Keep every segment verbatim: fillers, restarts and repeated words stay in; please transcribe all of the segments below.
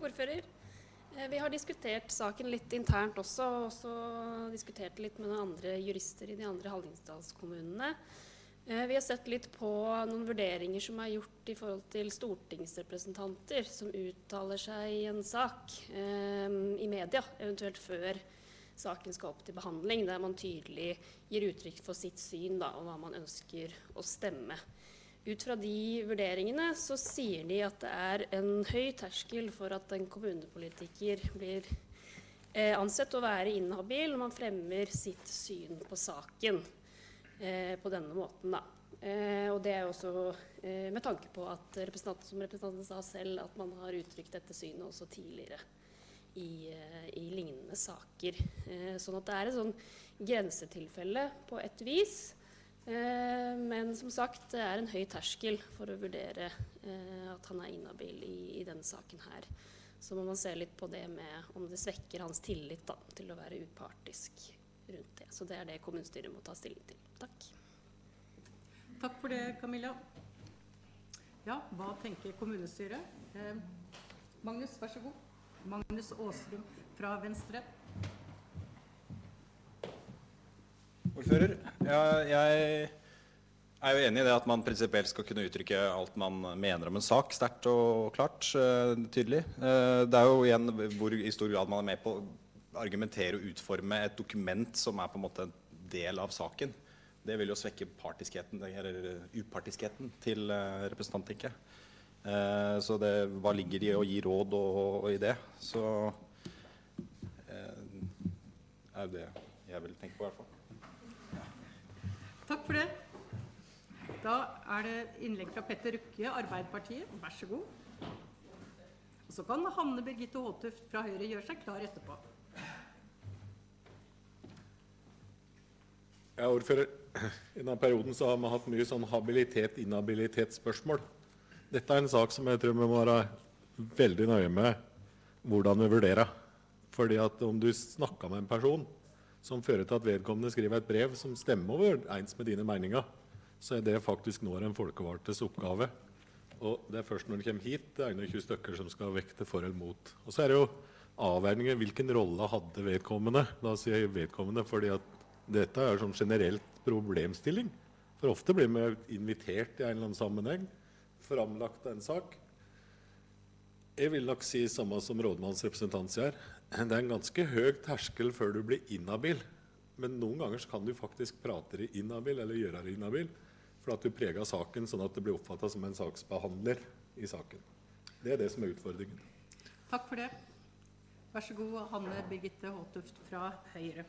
ordfører. Vi har diskutert saken litt internt også, og så diskutert litt med noen andre jurister i de andre Hallingdalskommunene. Vi har sett litt på noen vurderinger som er gjort i forhold til stortingsrepresentanter som uttaler seg i en sak eh, i media, eventuelt før saken skal opp til behandling, der man tydelig gir uttrykk for sitt syn da, og hva man ønsker å stemme. Ut fra de vurderingene så sier de at det er en høy terskel for at en kommunepolitiker blir eh, ansett å være inhabil når man fremmer sitt syn på saken eh, på denne måten. Da. Eh, og det er også eh, med tanke på at representanten, som representanten sa selv, at man har uttrykt dette synet også tidligere i, eh, i lignende saker. Eh, sånn at det er et sånn grensetilfelle på et vis. Eh, men som sagt, det er en høy terskel for å vurdere eh, at han er inhabil i, i denne saken her. Så må man se litt på det med om det svekker hans tillit da, til å være upartisk rundt det. Så det er det kommunestyret må ta stilling til. Takk. Takk for det, Camilla. Ja, hva tenker kommunestyret? Eh, Magnus, vær så god. Magnus Åsrum fra Venstre. Ordfører, ja, jeg er jo enig i det at man prinsipielt skal kunne uttrykke alt man mener om en sak, sterkt og klart, tydelig. Det er jo igjen hvor i stor grad man er med på å argumentere og utforme et dokument som er på en måte en del av saken. Det vil jo svekke partiskheten, eller upartiskheten til representanten, tenker jeg. Så det, hva ligger i å gi råd og, og i det? Så er det jeg vil tenke på i hvert fall. Takk for det. Da er det innlegg fra Petter Rukke, Arbeiderpartiet. Vær så god. Og så kan Hanne Birgitte Håtuft fra Høyre gjøre seg klar etterpå. Ja, ordfører. I denne perioden så har vi hatt mye sånn habilitet-inhabilitetsspørsmål. Dette er en sak som jeg tror vi må være veldig nøye med hvordan vi vurderer. Fordi at om du snakker med en person som fører til at vedkommende skriver et brev som stemmer over ens med dine meninger, så er det faktisk nå en folkevalgtes oppgave. Og det er først når det kommer hit, det er tjue stykker som skal vekte for eller mot. Og så er det jo avveiningen, hvilken rolle hadde vedkommende. Da sier jeg vedkommende, fordi at dette er sånn generelt problemstilling. For ofte blir vi invitert i en eller annen sammenheng, framlagt en sak. Jeg vil nok si samme som rådmannsrepresentant sier. Det er en ganske høy terskel før du blir inhabil. Men noen ganger så kan du faktisk prate deg inhabil, eller gjøre deg inhabil, for at du preger saken sånn at det blir oppfattet som en saksbehandler i saken. Det er det som er utfordringen. Takk for det. Vær så god, Hanne Birgitte Håtuft fra Høyre.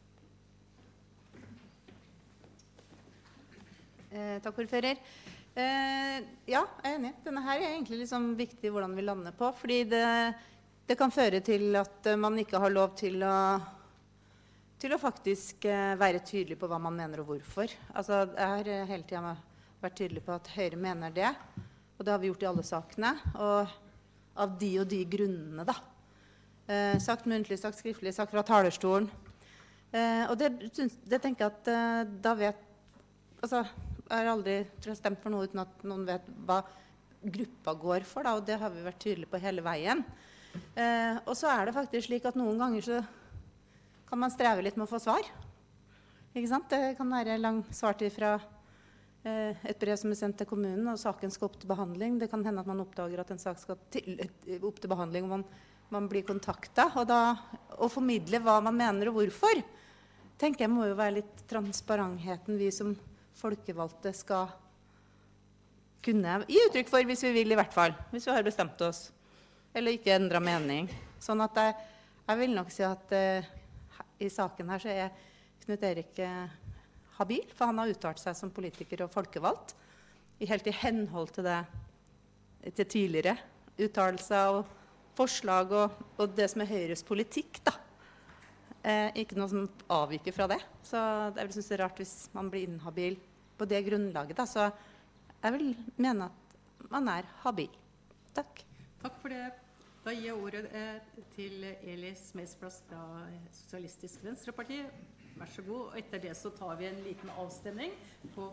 Eh, takk, ordfører. Eh, ja, jeg er enig. Denne her er egentlig liksom viktig hvordan vi lander på, fordi det, det kan føre til at man ikke har lov til å, til å faktisk eh, være tydelig på hva man mener og hvorfor. Altså, jeg har hele tiden vært tydelig på at Høyre mener det, og det har vi gjort i alle sakene, og av de og de grunnene da. Eh, sagt muntlig, sagt skriftlig, sagt fra talerstolen. Eh, og det, det tenker jeg at eh, da vet, altså, jeg har aldri tror jeg, stemt for noe uten at noen vet hva gruppa går for, da, og det har vi vært tydelige på hele veien. Eh, og så er det faktisk slik at noen ganger så kan man streve litt med å få svar. Ikke sant? Det kan være lang svartid fra eh, et brev som er sendt til kommunen, og saken skal opp til behandling. Det kan hende at man oppdager at en sak skal til, opp til behandling, og man, man blir kontaktet. Og da å formidle hva man mener og hvorfor, tenker jeg må jo være litt transparentheten vi som folkevalgte skal kunne gi uttrykk for, hvis vi vil i hvert fall, hvis vi har bestemt oss, eller ikke endret mening. Sånn at jeg, jeg vil nok si at uh, i saken her så er Knut Erik uh, habil, for han har uttalt seg som politiker og folkevalgt, helt i henhold til det til tidligere uttalelser og forslag og, og det som er Høyres politikk da. Uh, ikke noe som avviker fra det. Så jeg synes det er rart hvis man blir inhabil på det grunnlaget. Da. Så jeg vil mene at man er habil. Takk. Takk for det. Da gir jeg ordet eh, til Elis Meisplass fra Sosialistisk Venstreparti. Vær så god. Og etter det så tar vi en liten avstemning på...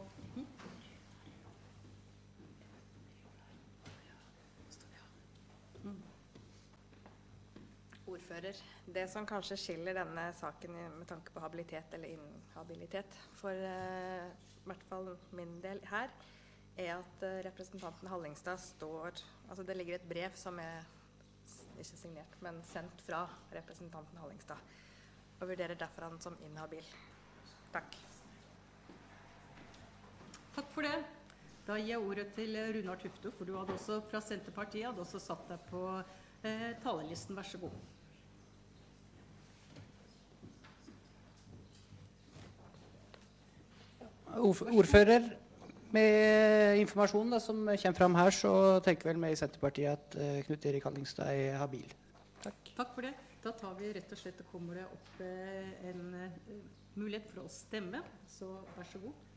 Mm. ordfører. Det som kanskje skiller denne saken i- med tanke på habilitet eller inhabilitet, for eh, i hvert fall min del her, er at eh, representanten Hallingstad står, altså det ligger et brev som er s- ikke signert, men sendt fra representanten Hallingstad, og vurderer derfor han som inhabil. Takk. Takk for det. Da gir jeg ordet til Runar Tufte, for du hadde også fra Senterpartiet hadde også satt deg på eh, talerlisten. Vær så god. Ordf- Ordfører, med informasjonen da, som kommer fram her, så tenker vel vi i Senterpartiet at uh, Knut Erik Hallingstad er habil. Takk. Takk for det. Da tar vi rett og slett, det kommer det opp eh, en eh, mulighet for å stemme, så vær så god.